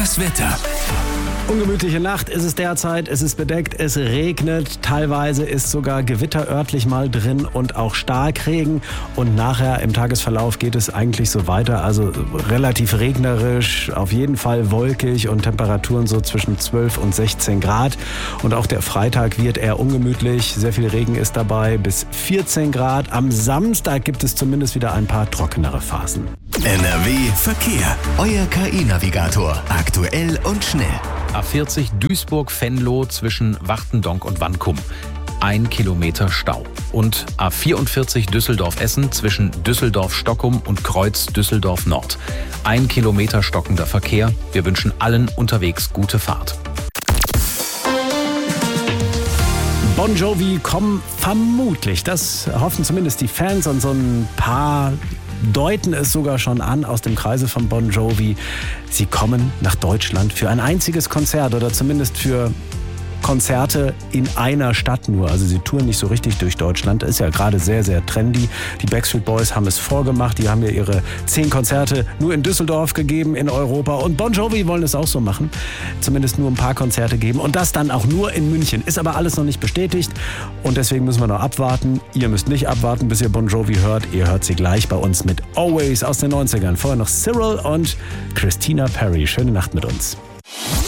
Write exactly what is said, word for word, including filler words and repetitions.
Das Wetter. Ungemütliche Nacht ist es derzeit, es ist bedeckt, es regnet, teilweise ist sogar Gewitter örtlich mal drin und auch Starkregen und nachher im Tagesverlauf geht es eigentlich so weiter, also relativ regnerisch, auf jeden Fall wolkig und Temperaturen so zwischen zwölf und sechzehn Grad und auch der Freitag wird eher ungemütlich, sehr viel Regen ist dabei, bis vierzehn Grad. Am Samstag gibt es zumindest wieder ein paar trockenere Phasen. N R W Verkehr. Euer K I-Navigator. Aktuell und schnell. A vierzig Duisburg-Venlo zwischen Wachtendonk und Wankum. Ein Kilometer Stau. Und A vierundvierzig Düsseldorf-Essen zwischen Düsseldorf-Stockum und Kreuz Düsseldorf-Nord. Ein Kilometer stockender Verkehr. Wir wünschen allen unterwegs gute Fahrt. Bon Jovi kommen vermutlich, das hoffen zumindest die Fans und so ein paar deuten es sogar schon an aus dem Kreise von Bon Jovi. Sie kommen nach Deutschland für ein einziges Konzert oder zumindest für Konzerte in einer Stadt nur. Also sie touren nicht so richtig durch Deutschland. Ist ja gerade sehr, sehr trendy. Die Backstreet Boys haben es vorgemacht. Die haben ja ihre zehn Konzerte nur in Düsseldorf gegeben, in Europa. Und Bon Jovi wollen es auch so machen. Zumindest nur ein paar Konzerte geben. Und das dann auch nur in München. Ist aber alles noch nicht bestätigt. Und deswegen müssen wir noch abwarten. Ihr müsst nicht abwarten, bis ihr Bon Jovi hört. Ihr hört sie gleich bei uns mit Always aus den neunzigern. Vorher noch Cyril und Christina Perri. Schöne Nacht mit uns.